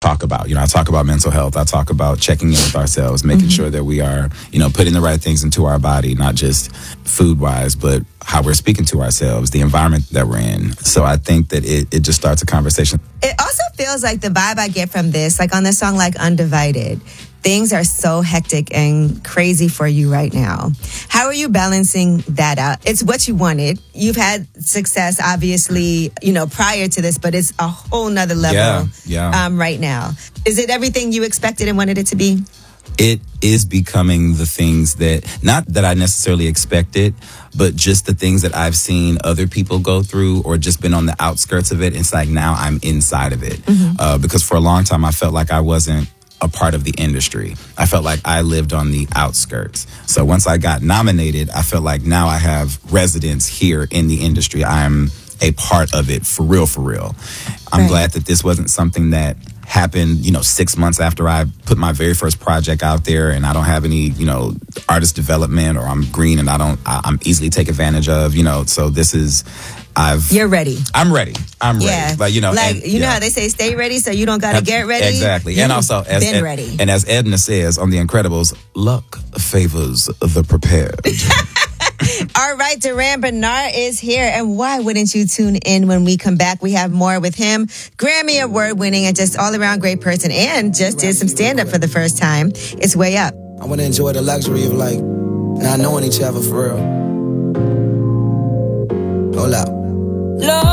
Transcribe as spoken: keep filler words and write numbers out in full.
talk about. You know, I talk about mental health. I talk about checking in with ourselves, making mm-hmm. sure that we are, you know, putting the right things into our body, not just food-wise, but how we're speaking to ourselves, the environment that we're in. So I think that it, it just starts a conversation. It also feels like the vibe I get from this, like on the song like Undivided, things are so hectic and crazy for you right now. How are you balancing that out? It's what you wanted. You've had success, obviously, you know, prior to this, but it's a whole nother level yeah, yeah. Um, right now. Is it everything you expected and wanted it to be? It is becoming the things that, not that I necessarily expected, but just the things that I've seen other people go through or just been on the outskirts of it. It's like now I'm inside of it. Mm-hmm. Uh, because for a long time, I felt like I wasn't a part of the industry. I felt like I lived on the outskirts. So once I got nominated, I felt like now I have residence here in the industry. I'm a part of it for real, for real. I'm right. glad that this wasn't something that happened, you know, six months after I put my very first project out there and I don't have any, you know, artist development or I'm green and I don't, I, I'm easily take advantage of, you know, so this is, I've... You're ready. I'm ready. I'm yeah. ready. Like, you know, like, and, you yeah. know how they say stay ready so you don't got to get ready? Exactly. You've and also, as been Ed, ready. And as Edna says on The Incredibles, luck favors the prepared. All right, Duran Bernard is here. And why wouldn't you tune in when we come back? We have more with him. Grammy Award winning and just all around great person and just did some stand up for the first time. It's Way Up. I want to enjoy the luxury of like not knowing each other for real. Hold up.